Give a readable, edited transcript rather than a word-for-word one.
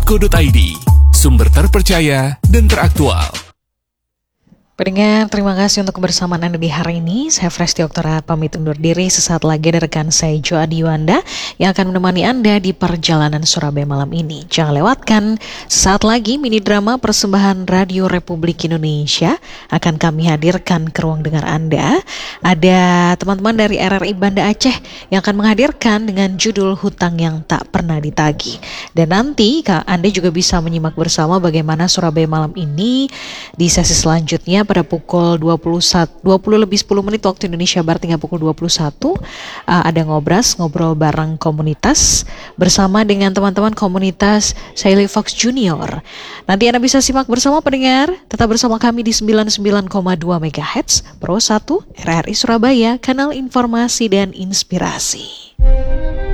rri.co.id, sumber terpercaya dan teraktual. Pendengar, terima kasih untuk kebersamaan Anda di hari ini. Saya Fresti Oktara pamit undur diri. Sesaat lagi ada rekan saya Jo Adiwanda yang akan menemani Anda di perjalanan Surabaya malam ini. Jangan lewatkan, sesaat lagi mini drama persembahan Radio Republik Indonesia akan kami hadirkan ke ruang dengar Anda. Ada teman-teman dari RRI Banda Aceh yang akan menghadirkan dengan judul Hutang yang Tak Pernah Ditagih. Dan nanti Anda juga bisa menyimak bersama bagaimana Surabaya malam ini di sesi selanjutnya pada pukul 20 lebih 10 menit waktu Indonesia Barat hingga pukul 21 ada ngobrol bareng komunitas bersama dengan teman-teman komunitas Sailey Fox Junior. Nanti Anda bisa simak bersama pendengar, tetap bersama kami di 99,2 MHz Pro 1 RRI Surabaya, kanal informasi dan inspirasi.